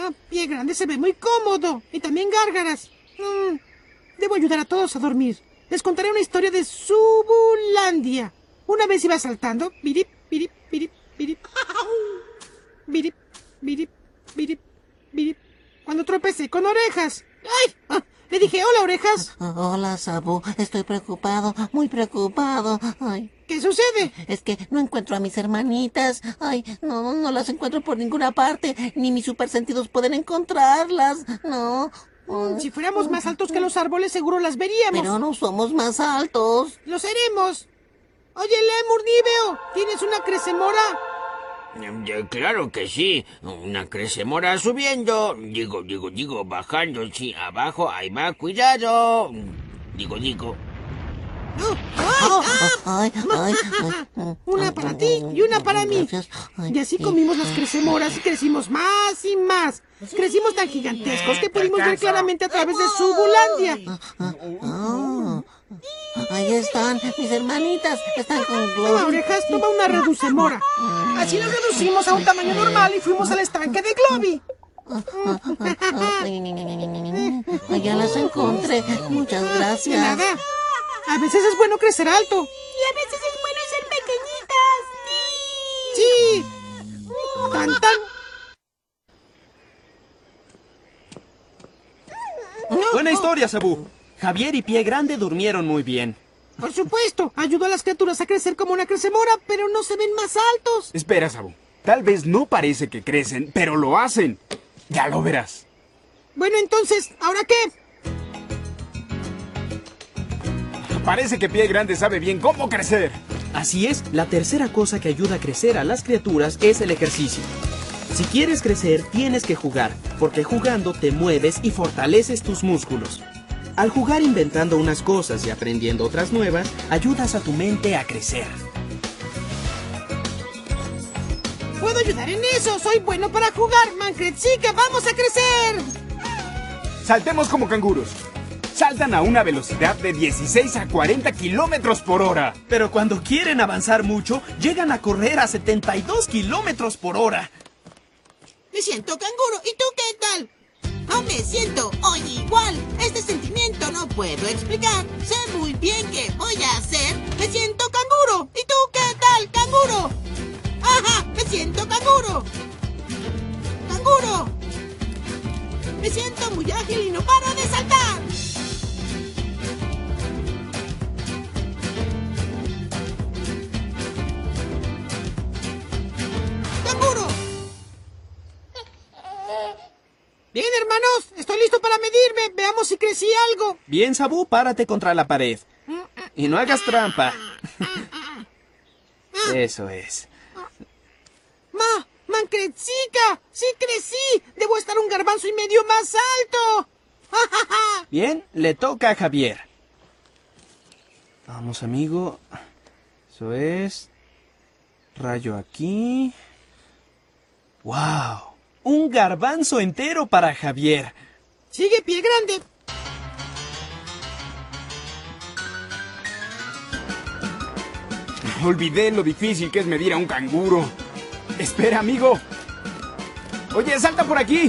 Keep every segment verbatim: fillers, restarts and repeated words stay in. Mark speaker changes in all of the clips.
Speaker 1: Ah, Pie Grande se ve muy cómodo. Y también Gárgaras. Mm, debo ayudar a todos a dormir. Les contaré una historia de Subulandia. Una vez iba saltando. Birip, birip, birip, birip. Birip, birip, birip, birip. Cuando tropecé con Orejas. ¡Ay! Ah, le dije, hola, Orejas.
Speaker 2: Hola, Sabu. Estoy preocupado, muy preocupado. Ay,
Speaker 1: ¿Qué sucede?
Speaker 2: es que no encuentro a mis hermanitas. Ay, no, no las encuentro por ninguna parte. Ni mis supersentidos pueden encontrarlas. No.
Speaker 1: Mm, si fuéramos más altos que los árboles, seguro las veríamos.
Speaker 2: Pero no somos más altos.
Speaker 1: ¡Lo seremos! Oye, Lemur Níveo, ¿tienes una crecemora?
Speaker 3: Ya, claro que sí. Una crecemora subiendo. Digo, digo, digo, bajando. Sí, abajo. Ahí va, cuidado. Digo, digo.
Speaker 1: Oh, ¡ay! ¡Ah!
Speaker 2: Ay, ay, ay.
Speaker 1: Una para ti y una para mí.
Speaker 2: Gracias. Ay,
Speaker 1: Y así
Speaker 2: sí.
Speaker 1: comimos las crecemoras y crecimos más y más. Crecimos tan gigantescos que pudimos ver claramente a través de Subulandia.
Speaker 2: Ah, ahí están, mis hermanitas. Están con
Speaker 1: Toma,
Speaker 2: Glory.
Speaker 1: Orejas, toma una reducemora. Así las reducimos a un tamaño normal y fuimos al estanque de Globy.
Speaker 2: Ay, ya las encontré. Muchas
Speaker 1: De
Speaker 2: gracias.
Speaker 1: nada. A veces es bueno crecer alto.
Speaker 4: Y a veces es bueno ser pequeñitas.
Speaker 1: Sí. Tan, tan.
Speaker 5: Buena historia, Sabu. Javier y Pie Grande durmieron muy bien.
Speaker 1: Por supuesto, ayudó a las criaturas a crecer como una crecemora, pero no se ven más altos.
Speaker 6: Espera, Sabu. Tal vez no parece que crecen, pero lo hacen. Ya lo verás.
Speaker 1: Bueno, entonces, ¿ahora qué?
Speaker 6: Parece que Pie Grande sabe bien cómo crecer.
Speaker 5: Así es, la tercera cosa que ayuda a crecer a las criaturas es el ejercicio. Si quieres crecer, tienes que jugar, porque jugando te mueves y fortaleces tus músculos. Al jugar inventando unas cosas y aprendiendo otras nuevas, ayudas a tu mente a crecer.
Speaker 1: Puedo ayudar en eso. Soy bueno para jugar. Mancrechica, vamos a crecer.
Speaker 6: Saltemos como canguros. Saltan a una velocidad de dieciséis a cuarenta kilómetros por hora.
Speaker 5: Pero cuando quieren avanzar mucho, llegan a correr a setenta y dos kilómetros por hora.
Speaker 1: Me siento canguro. ¿Y tú qué tal?
Speaker 4: No me siento hoy igual. Este sentimiento no puedo explicar. Sé muy bien qué voy a hacer.
Speaker 1: Me siento canguro. ¿Y tú qué tal, canguro? ¡Ajá! Me siento canguro. ¡Canguro! Me siento muy ágil y no paro de saltar. ¡Canguro! Bien, hermanos, estoy listo para medirme. Veamos si crecí algo.
Speaker 5: Bien, Sabu, párate contra la pared. Y no hagas trampa. Eso es.
Speaker 1: ¡Ma! ¡Mancrechica! ¡Sí crecí! ¡Debo estar un garbanzo y medio más alto! ¡Ja, ja, ja!
Speaker 5: Bien, le toca a Javier. Vamos, amigo. Eso es. Rayo aquí. ¡Wow! Un garbanzo entero para Javier.
Speaker 1: ¡Sigue, Pie Grande!
Speaker 6: Olvidé lo difícil que es medir a un canguro. Espera, amigo. Oye, salta por aquí.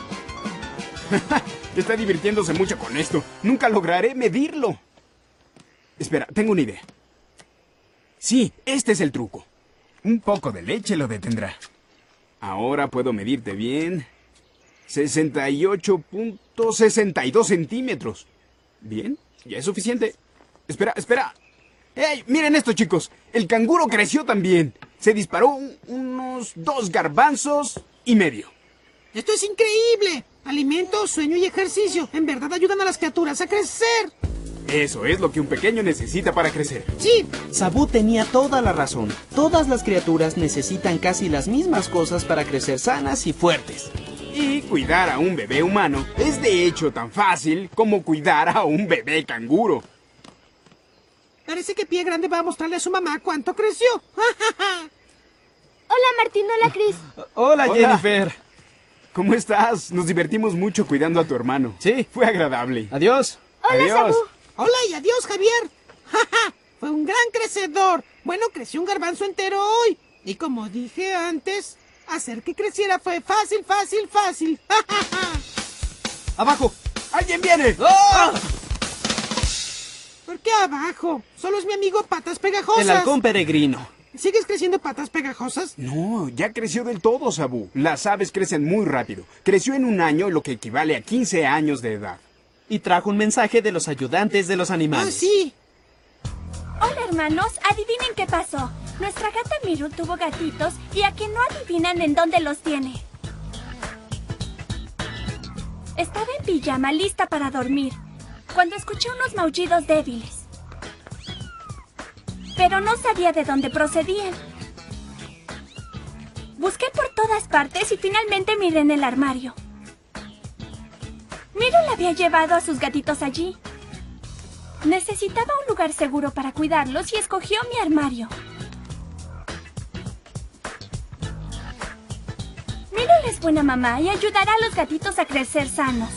Speaker 6: Está divirtiéndose mucho con esto. Nunca lograré medirlo. Espera, tengo una idea. Sí, este es el truco. Un poco de leche lo detendrá. Ahora puedo medirte bien. sesenta y ocho punto sesenta y dos centímetros. Bien, ya es suficiente. Espera, espera. ¡Ey! Miren esto, chicos. El canguro creció también. Se disparó un- unos dos garbanzos y medio.
Speaker 1: ¡Esto es increíble! Alimento, sueño y ejercicio. En verdad ayudan a las criaturas a crecer.
Speaker 6: Eso es lo que un pequeño necesita para crecer.
Speaker 1: Sí,
Speaker 5: Sabu tenía toda la razón. Todas las criaturas necesitan casi las mismas cosas para crecer sanas y fuertes.
Speaker 6: Y cuidar a un bebé humano es de hecho tan fácil como cuidar a un bebé canguro.
Speaker 1: parece que Pie Grande va a mostrarle a su mamá cuánto creció.
Speaker 7: Hola Martín, hola Chris.
Speaker 5: Hola,
Speaker 6: Hola.
Speaker 5: Jennifer.
Speaker 6: ¿Cómo estás? Nos divertimos mucho cuidando a tu hermano.
Speaker 5: Sí.
Speaker 6: Fue agradable.
Speaker 5: Adiós.
Speaker 7: Hola
Speaker 6: Adiós.
Speaker 7: Sabu.
Speaker 1: Hola y adiós, Javier. Fue un gran crecedor. Bueno, creció un garbanzo entero hoy. Y como dije antes, Hacer que creciera fue fácil, fácil, fácil.
Speaker 6: ¡Abajo! ¡Alguien viene!
Speaker 5: ¡Ah!
Speaker 1: ¿Por qué abajo? Solo es mi amigo Patas Pegajosas.
Speaker 5: El halcón peregrino.
Speaker 1: ¿Sigues creciendo Patas Pegajosas?
Speaker 6: No, ya creció del todo, Sabú. Las aves crecen muy rápido. Creció en un año, lo que equivale a quince años de edad.
Speaker 5: Y trajo un mensaje de los ayudantes de los
Speaker 1: Ah,
Speaker 5: animales.
Speaker 1: sí.
Speaker 7: Hola, hermanos. Adivinen qué pasó. Nuestra gata Miru tuvo gatitos y a que no adivinan en dónde los tiene. Estaba en pijama lista para dormir cuando escuché unos maullidos débiles. Pero no sabía de dónde procedían. Busqué por todas partes y finalmente miré en el armario. Miru le había llevado a sus gatitos allí. Necesitaba un lugar seguro para cuidarlos y escogió mi armario. Miru es buena mamá y ayudará a los gatitos a crecer sanos.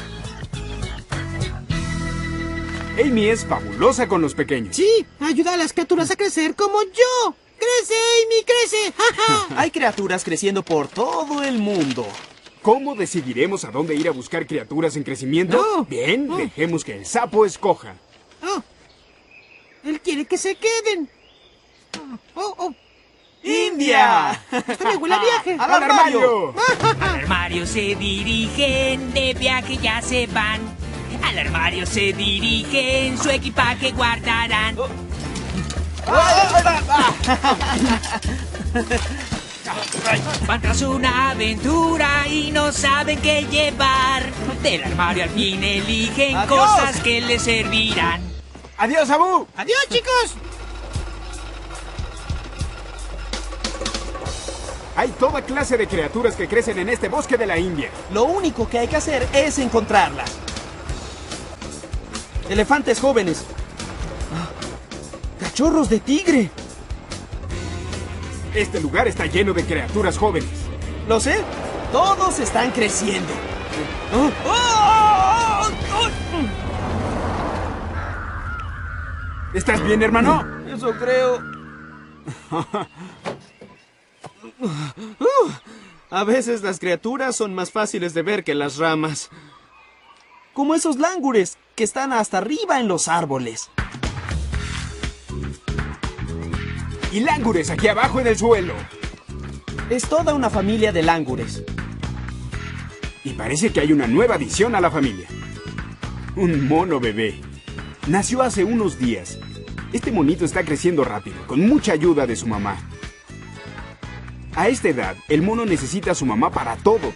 Speaker 6: Amy es fabulosa con los pequeños.
Speaker 1: Sí, ayuda a las criaturas a crecer como yo. ¡Crece, Amy, crece! ¡Ja, ja!
Speaker 5: Hay criaturas creciendo por todo el mundo.
Speaker 6: ¿Cómo decidiremos a dónde ir a buscar criaturas en crecimiento?
Speaker 1: No.
Speaker 6: Bien,
Speaker 1: No.
Speaker 6: dejemos que el sapo escoja.
Speaker 1: Oh. Él quiere que se queden. Oh, oh.
Speaker 5: ¡India!
Speaker 1: Esto me huele a viaje.
Speaker 5: ¡Al armario!
Speaker 8: Al armario se dirigen, de viaje ya se van. Al armario se dirigen, su equipaje guardarán. Van tras una aventura y no saben qué llevar. Del armario al fin eligen
Speaker 5: ¡Adiós!
Speaker 8: cosas que les servirán.
Speaker 6: ¡Adiós, Sabú!
Speaker 1: ¡Adiós, chicos!
Speaker 6: Hay toda clase de criaturas que crecen en este bosque de la India.
Speaker 5: Lo único que hay que hacer es encontrarlas. Elefantes jóvenes. Ah, ¡Cachorros de tigre!
Speaker 6: Este lugar está lleno de criaturas jóvenes.
Speaker 5: Lo sé. Todos están creciendo. Ah, ah, ah,
Speaker 6: ¿Estás bien, hermano?
Speaker 5: ah. Eso creo. Uh, a veces las criaturas son más fáciles de ver que las ramas. Como esos lángures que están hasta arriba en los árboles.
Speaker 6: Y lángures aquí abajo en el suelo.
Speaker 5: Es toda una familia de lángures.
Speaker 6: Y parece que hay una nueva adición a la familia. Un mono bebé. Nació hace unos días. Este monito está creciendo rápido, con mucha ayuda de su mamá. A esta edad, el mono necesita a su mamá para todo.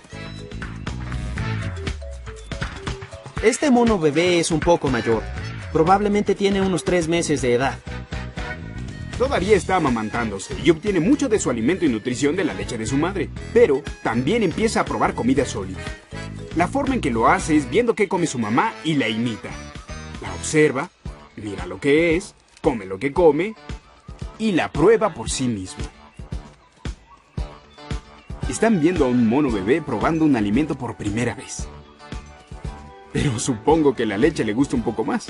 Speaker 5: Este mono bebé es un poco mayor. Probablemente tiene unos tres meses de edad.
Speaker 6: Todavía está amamantándose y obtiene mucho de su alimento y nutrición de la leche de su madre, pero también empieza a probar comida sólida. La forma en que lo hace es viendo qué come su mamá y la imita. La observa, mira lo que es, come lo que come y la prueba por sí mismo. Están viendo a un mono bebé probando un alimento por primera vez. Pero supongo que la leche le gusta un poco más.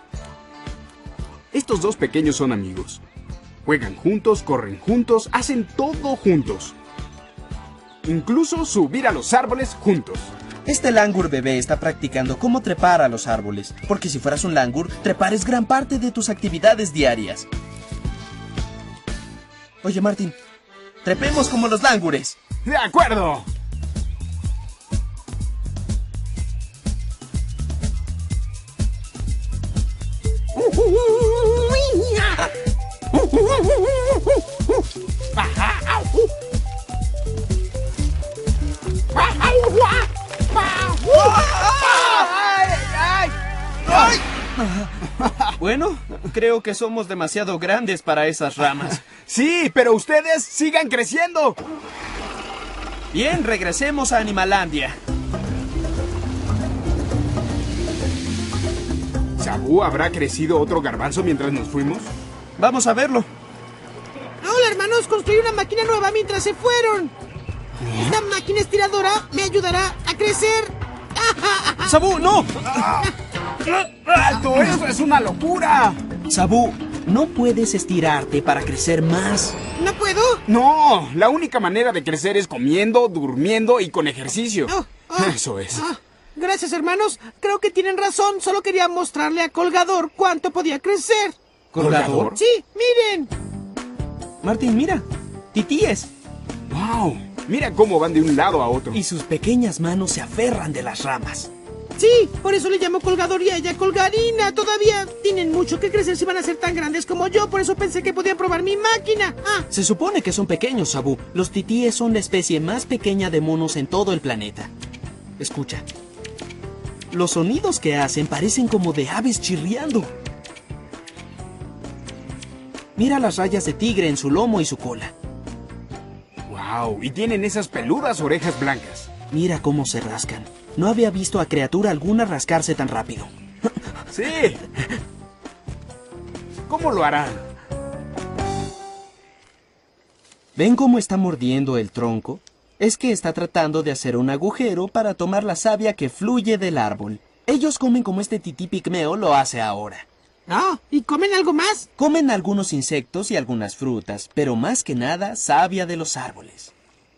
Speaker 6: Estos dos pequeños son amigos. Juegan juntos, corren juntos, hacen todo juntos. Incluso subir a los árboles juntos.
Speaker 5: Este langur bebé está practicando cómo trepar a los árboles. Porque si fueras un langur, trepar es gran parte de tus actividades diarias. Oye, Martín, trepemos como los langures.
Speaker 6: ¡De acuerdo!
Speaker 5: Bueno, creo que somos demasiado grandes para esas ramas.
Speaker 6: Sí, pero ustedes sigan creciendo.
Speaker 5: Bien, regresemos a Animalandia.
Speaker 6: ¿Sabú habrá crecido otro garbanzo mientras nos fuimos?
Speaker 5: Vamos a verlo.
Speaker 1: Hola, hermanos, construí una máquina nueva mientras se fueron. Esta máquina estiradora me ayudará a crecer.
Speaker 5: ¡Sabú, no!
Speaker 6: ¡Alto! ¡Eso es una locura!
Speaker 5: Sabú, No puedes estirarte para crecer más.
Speaker 1: ¿No puedo?
Speaker 6: No, la única manera de crecer es comiendo, durmiendo y con ejercicio.
Speaker 1: Oh, oh,
Speaker 6: Eso es.
Speaker 1: ah, gracias, hermanos. Creo que tienen razón. Solo quería mostrarle a Colgador cuánto podía crecer.
Speaker 5: ¿Colgador?
Speaker 1: Sí, miren.
Speaker 5: Martín, mira. Titíes.
Speaker 6: ¡Wow! Mira cómo van de un lado a otro.
Speaker 5: Y sus pequeñas manos se aferran de las ramas.
Speaker 1: Sí, por eso le llamo Colgador y a ella Colgarina. Todavía tienen mucho que crecer si van a ser tan grandes como yo. Por eso pensé que podían probar mi máquina. Ah,
Speaker 5: Se supone que son pequeños, Sabu. Los titíes son la especie más pequeña de monos en todo el planeta. Escucha. Los sonidos que hacen parecen como de aves chirriando. Mira las rayas de tigre en su lomo y su cola.
Speaker 6: ¡Wow! Y tienen esas peludas orejas blancas.
Speaker 5: Mira cómo se rascan. No había visto a criatura alguna rascarse tan rápido.
Speaker 6: ¡Sí! ¿Cómo lo harán?
Speaker 5: ¿Ven cómo está mordiendo el tronco? Es que está tratando de hacer un agujero para tomar la savia que fluye del árbol. Ellos comen como este tití pigmeo lo hace ahora.
Speaker 1: ah, ¿y comen algo más?
Speaker 5: Comen algunos insectos y algunas frutas, pero más que nada savia de los árboles.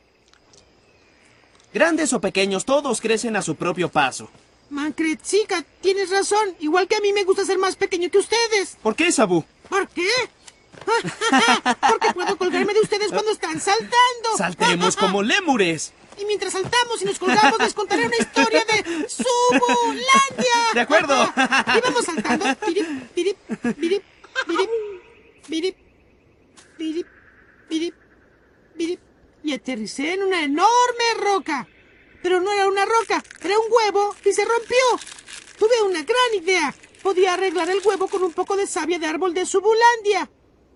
Speaker 5: Grandes o pequeños, todos crecen a su propio paso.
Speaker 1: Mancretzica, tienes razón. Igual que a mí me gusta ser más pequeño que ustedes.
Speaker 5: ¿Por qué, Sabu?
Speaker 1: ¿Por qué? Porque puedo colgarme de ustedes cuando están saltando.
Speaker 5: Saltemos como lémures.
Speaker 1: Y mientras saltamos y nos colgamos, les contaré una historia de Subulandia.
Speaker 5: De acuerdo.
Speaker 1: Y vamos saltando. Pirip, pirip, pirip, pirip, pirip, pirip, pirip, pirip. Y aterricé en una enorme roca. Pero no era una roca, era un huevo y se rompió. Tuve una gran idea. Podía arreglar el huevo con un poco de savia de árbol de Subulandia.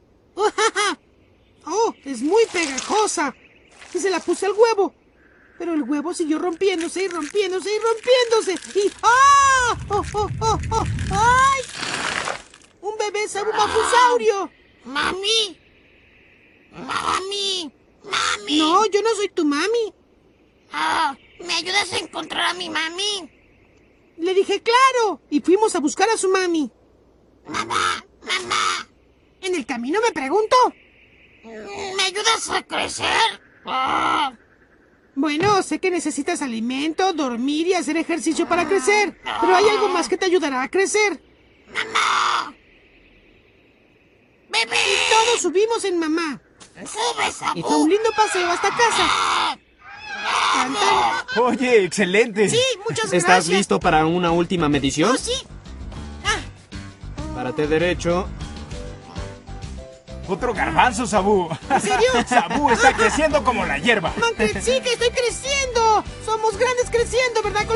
Speaker 1: Oh, es muy pegajosa. Y se la puse al huevo. Pero el huevo siguió rompiéndose y rompiéndose y rompiéndose. Y ¡ah! ¡Oh, oh, oh, oh! ¡Ay! ¡Un bebé sabumapusaurio!
Speaker 4: ¡Mami! ¡Mami! ¡Mami!
Speaker 1: No, yo no soy tu mami.
Speaker 4: Ah, ¿me ayudas a encontrar a mi mami?
Speaker 1: Le dije claro. Y fuimos a buscar a su mami.
Speaker 4: Mamá, mamá,
Speaker 1: En el camino me pregunto.
Speaker 4: ¿me ayudas a crecer? Ah,
Speaker 1: Bueno, sé que necesitas alimento, dormir y hacer ejercicio para crecer. Pero hay algo más que te ayudará a crecer.
Speaker 4: mamá. Bebé,
Speaker 1: Todos subimos en mamá.
Speaker 4: sube, Sabu.
Speaker 1: Y fue un lindo paseo hasta casa. Tan, tan.
Speaker 6: Oye, excelente.
Speaker 1: Sí, muchas gracias.
Speaker 5: ¿Estás listo para una última medición?
Speaker 1: Oh, sí.
Speaker 5: Párate derecho.
Speaker 6: Otro garbanzo, Sabu.
Speaker 1: ¿En serio?
Speaker 6: Sabu está creciendo como la hierba.
Speaker 1: Mancretzica, estoy creciendo. Somos grandes creciendo, ¿verdad,